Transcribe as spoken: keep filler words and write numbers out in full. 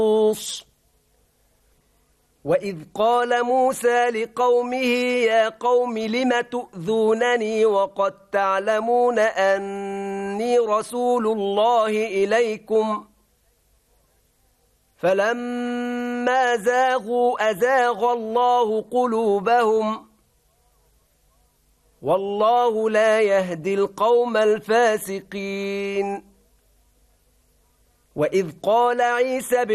وإذ قال موسى لقومه يا قوم لم تؤذونني وقد تعلمون أني رسول الله إليكم فلما زاغوا أزاغ الله قلوبهم والله لا يهدي القوم الفاسقين. وإذ قال عيسى